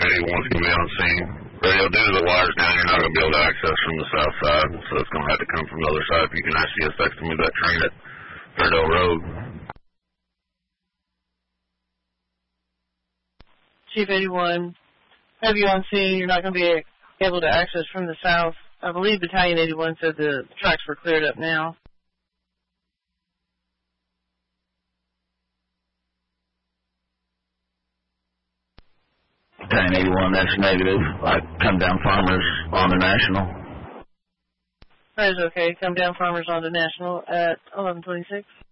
81's going to be on scene. Radio, due to the wires down, you're not going to be able to access from the south side, so it's going to have to come from the other side if you can ICSX to move that train at Fairdale Road. Chief 81, have you on scene? You're not going to be able to access from the south. I believe Battalion 81 said the tracks were cleared up now. Battalion 81, that's negative. I come down Farmers on the National. That is okay. Come down Farmers on the National at 11:26.